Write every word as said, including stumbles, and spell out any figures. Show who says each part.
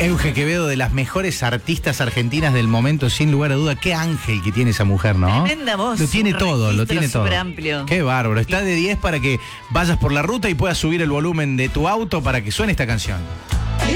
Speaker 1: Euge Quevedo, de las mejores artistas argentinas del momento, sin lugar a duda. Qué ángel que tiene esa mujer, ¿no?
Speaker 2: Tremenda voz.
Speaker 1: Lo tiene todo, lo tiene todo.
Speaker 2: Amplio.
Speaker 1: Qué bárbaro. Está de diez para que vayas por la ruta y puedas subir el volumen de tu auto para que suene esta canción.